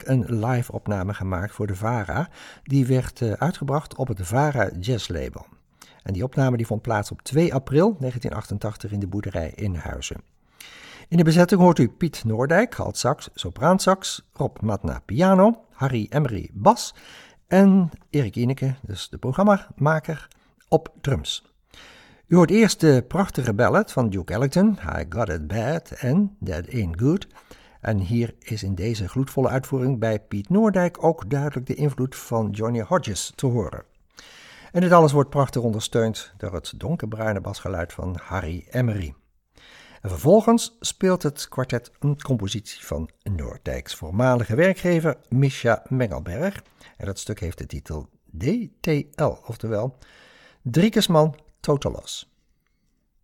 een live-opname gemaakt voor de VARA. Die werd uitgebracht op het VARA Jazz Label. En die opname die vond plaats op 2 april 1988 in de boerderij in Huizen. In de bezetting hoort u Piet Noordijk, altsax, sopraansax, Rob Matna piano, Harry Emery bas en Erik Ineke, dus de programmamaker, op drums. U hoort eerst de prachtige ballad van Duke Ellington, I Got It Bad en That Ain't Good. En hier is in deze gloedvolle uitvoering bij Piet Noordijk ook duidelijk de invloed van Johnny Hodges te horen. En dit alles wordt prachtig ondersteund door het donkerbruine basgeluid van Harry Emery. En vervolgens speelt het kwartet een compositie van Noordijks voormalige werkgever Mischa Mengelberg. En dat stuk heeft de titel DTL, oftewel Driekesman Totalos.